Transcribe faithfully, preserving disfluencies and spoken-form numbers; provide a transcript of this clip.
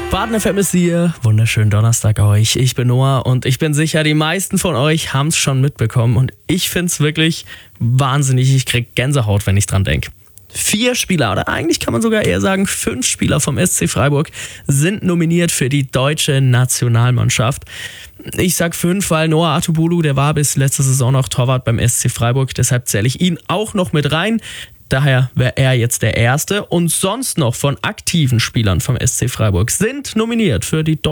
Baden F M ist hier. Wunderschönen Donnerstag euch. Ich bin Noah und ich bin sicher, die meisten von euch haben es schon mitbekommen. Und ich finde es wirklich wahnsinnig. Ich krieg Gänsehaut, wenn ich dran denke. Vier Spieler, oder eigentlich kann man sogar eher sagen fünf Spieler vom S C Freiburg sind nominiert für die deutsche Nationalmannschaft. Ich sag fünf, weil Noah Atubulu, der war bis letzte Saison noch Torwart beim S C Freiburg. Deshalb zähle ich ihn auch noch mit rein. Daher wäre er jetzt der Erste. Und sonst noch von aktiven Spielern vom S C Freiburg sind nominiert für die